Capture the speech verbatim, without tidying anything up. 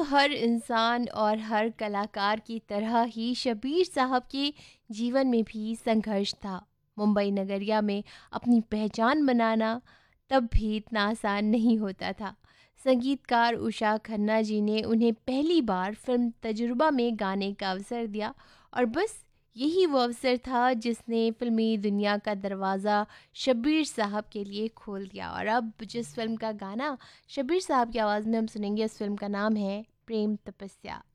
तो हर इंसान और हर कलाकार की तरह ही शब्बीर साहब के जीवन में भी संघर्ष था। मुंबई नगरिया में अपनी पहचान बनाना तब भी इतना आसान नहीं होता था। संगीतकार उषा खन्ना जी ने उन्हें पहली बार फिल्म तजुर्बा में गाने का अवसर दिया और बस यही वो अवसर था जिसने फिल्मी दुनिया का दरवाज़ा शब्बीर साहब के लिए खोल दिया। और अब जिस फिल्म का गाना शब्बीर साहब की आवाज़ में हम सुनेंगे, उस फिल्म का नाम है प्रेम तपस्या।